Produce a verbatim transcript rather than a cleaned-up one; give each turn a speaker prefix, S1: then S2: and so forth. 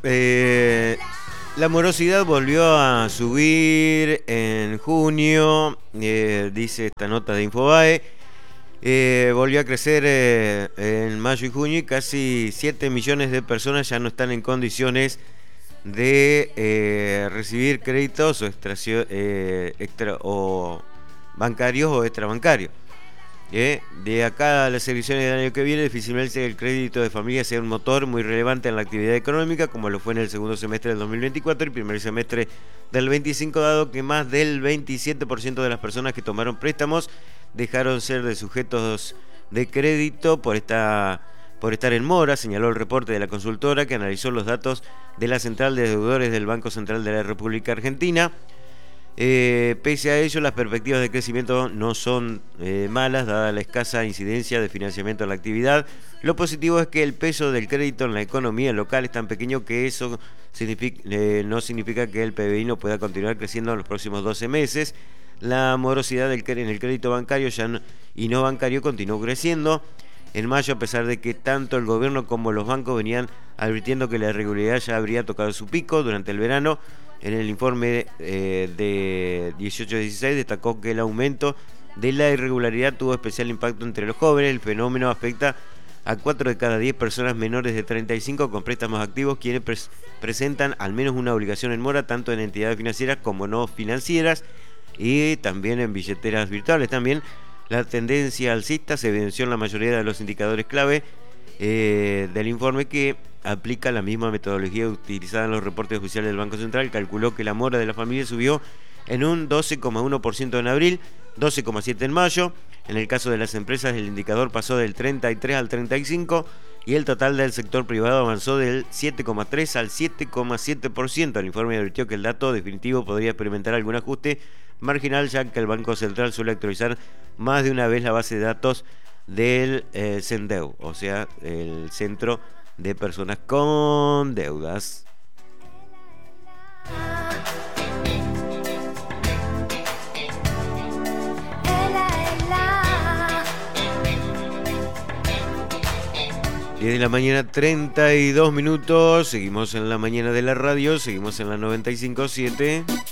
S1: Eh, la morosidad volvió a subir en junio, eh, dice esta nota de Infobae. Eh, volvió a crecer eh, en mayo y junio y casi siete millones de personas ya no están en condiciones de eh, recibir créditos o, extracio, eh, extra, o bancarios o extrabancarios. Eh, de acá a las elecciones del año que viene, difícilmente el crédito de familia sea un motor muy relevante en la actividad económica, como lo fue en el segundo semestre del dos mil veinticuatro y el primer semestre del veinticinco, dado que más del veintisiete por ciento de las personas que tomaron préstamos dejaron ser de sujetos de crédito por esta por estar en mora, señaló el reporte de la consultora que analizó los datos de la Central de Deudores del Banco Central de la República Argentina. Eh, pese a ello, las perspectivas de crecimiento no son eh, malas, dada la escasa incidencia de financiamiento en la actividad. Lo positivo es que el peso del crédito en la economía local es tan pequeño que eso significa, eh, no significa que el P B I no pueda continuar creciendo en los próximos doce meses. La morosidad del, en el crédito bancario ya no, y no bancario continuó creciendo. En mayo, a pesar de que tanto el gobierno como los bancos venían advirtiendo que la irregularidad ya habría tocado su pico durante el verano, en el informe eh, de dieciocho dieciséis destacó que el aumento de la irregularidad tuvo especial impacto entre los jóvenes. El fenómeno afecta a cuatro de cada diez personas menores de treinta y cinco con préstamos activos, quienes pres presentan al menos una obligación en mora, tanto en entidades financieras como no financieras, y también en billeteras virtuales. También la tendencia alcista se evidenció en la mayoría de los indicadores clave eh, del informe, que aplica la misma metodología utilizada en los reportes oficiales del Banco Central. Calculó que la mora de la familia subió en un doce coma uno por ciento en abril, doce coma siete por ciento en mayo. En el caso de las empresas, el indicador pasó del treinta y tres al treinta y cinco, y el total del sector privado avanzó del siete coma tres al siete coma siete por ciento. El informe advirtió que el dato definitivo podría experimentar algún ajuste marginal, ya que el Banco Central suele actualizar más de una vez la base de datos del eh, CENDEU, o sea, el Centro de Personas con Deudas. diez de la mañana, treinta y dos minutos. Seguimos en la mañana de la radio, seguimos en la noventa y cinco punto siete.